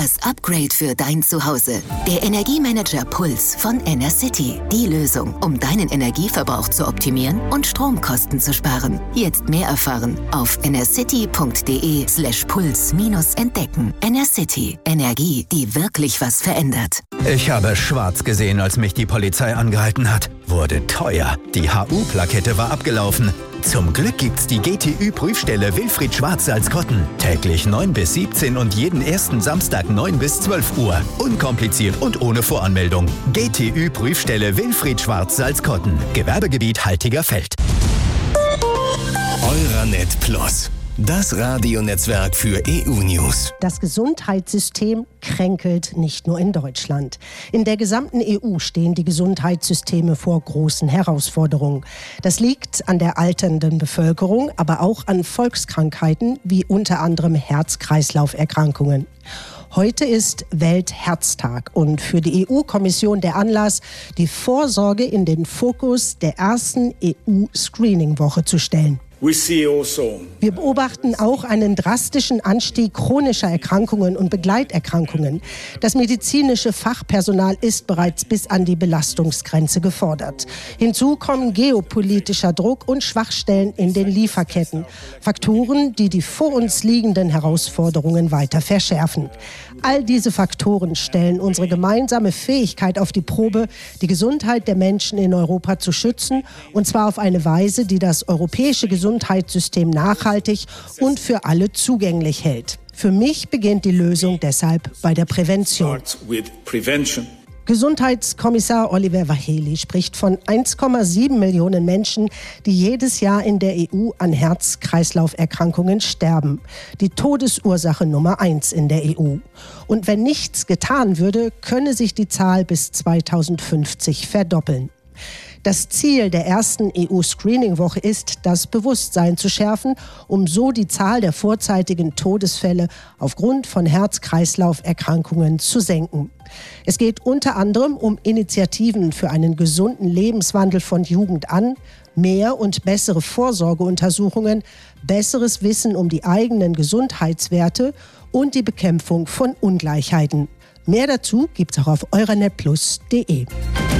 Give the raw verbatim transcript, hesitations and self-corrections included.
Das Upgrade für dein Zuhause. Der Energiemanager Puls von Enercity. Die Lösung, um deinen Energieverbrauch zu optimieren und Stromkosten zu sparen. Jetzt mehr erfahren auf enercity.de slash puls minus entdecken. Enercity. Energie, die wirklich was verändert. Ich habe schwarz gesehen, als mich die Polizei angehalten hat. Wurde teuer. Die H U-Plakette war abgelaufen. Zum Glück gibt's die G T Ü-Prüfstelle Wilfried Schwarz Salzkotten. Täglich neun bis siebzehn und jeden ersten Samstag neun bis zwölf Uhr. Unkompliziert und ohne Voranmeldung. G T Ü-Prüfstelle Wilfried Schwarz Salzkotten. Gewerbegebiet Haltigerfeld. Euranet Plus. Das Radionetzwerk für E U-News. Das Gesundheitssystem kränkelt nicht nur in Deutschland. In der gesamten E U stehen die Gesundheitssysteme vor großen Herausforderungen. Das liegt an der alternden Bevölkerung, aber auch an Volkskrankheiten wie unter anderem Herz-Kreislauf-Erkrankungen. Heute ist Weltherztag und für die E U-Kommission der Anlass, die Vorsorge in den Fokus der ersten E U-Screening-Woche zu stellen. Wir beobachten auch einen drastischen Anstieg chronischer Erkrankungen und Begleiterkrankungen. Das medizinische Fachpersonal ist bereits bis an die Belastungsgrenze gefordert. Hinzu kommen geopolitischer Druck und Schwachstellen in den Lieferketten. Faktoren, die die vor uns liegenden Herausforderungen weiter verschärfen. All diese Faktoren stellen unsere gemeinsame Fähigkeit auf die Probe, die Gesundheit der Menschen in Europa zu schützen, und zwar auf eine Weise, die das europäische Gesundheitssystem nachhaltig und für alle zugänglich hält. Für mich beginnt die Lösung deshalb bei der Prävention. Gesundheitskommissar Oliver Vaheli spricht von eins Komma sieben Millionen Menschen, die jedes Jahr in der E U an Herz-Kreislauf-Erkrankungen sterben. Die Todesursache Nummer eins in der E U. Und wenn nichts getan würde, könne sich die Zahl bis zweitausendfünfzig verdoppeln. Das Ziel der ersten E U-Screening-Woche ist, das Bewusstsein zu schärfen, um so die Zahl der vorzeitigen Todesfälle aufgrund von Herz-Kreislauf-Erkrankungen zu senken. Es geht unter anderem um Initiativen für einen gesunden Lebenswandel von Jugend an, mehr und bessere Vorsorgeuntersuchungen, besseres Wissen um die eigenen Gesundheitswerte und die Bekämpfung von Ungleichheiten. Mehr dazu gibt's auch auf euranet plus punkt de.